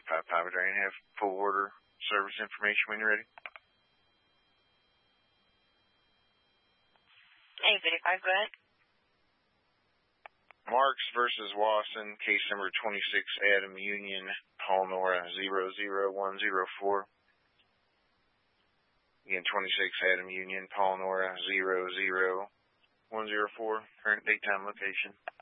Drain. Have full order service information when you're ready. 855, go ahead. Marks versus Wasson, case number 26, Adam Union, Paul Nora 00104. Again, 26, Adam Union, Paul Nora 00104. Current date, time, location.